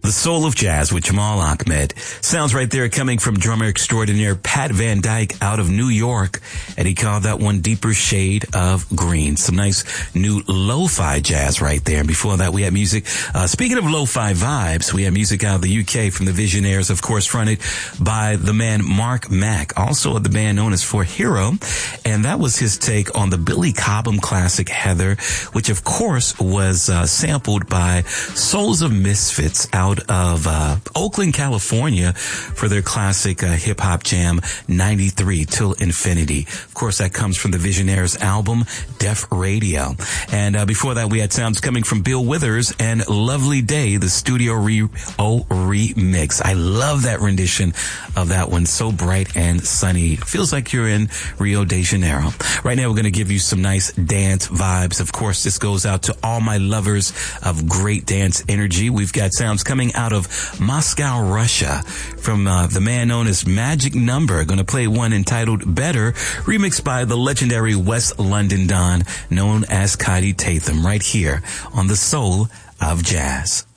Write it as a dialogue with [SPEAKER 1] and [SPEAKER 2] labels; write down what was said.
[SPEAKER 1] The Soul of Jazz with Jamal Ahmed. Sounds right there coming from drummer extraordinaire Pat Van Dyke out of New York. And he called that one Deeper Shade of Green. Some nice new lo-fi jazz right there. And before that, we had music. Speaking of lo-fi vibes, we had music out of the UK from the Visionaires, of course, fronted by the man Mark Mack, also of the band known as For Hero. And that was his take on the Billy Cobham classic Heather, which of course was sampled by Souls of Misfits out of Oakland, California for their classic hip-hop jam 93 Till Infinity. Of course, that comes from the Visionaires album Def Radio. And before that, we had sounds coming from Bill Withers and Lovely Day, the Studio remix. I love that rendition of that one. So bright and sunny. Feels like you're in Rio de Janeiro. Right now, we're going to give you some nice dance vibes. Of course, this goes out to all my lovers of great dance energy. We've got sounds coming out of Moscow, Russia from the man known as Magic Number. Going to play one entitled Better, remixed by the legendary West London Don known as Cody Tatham, right here on The Soul of Jazz.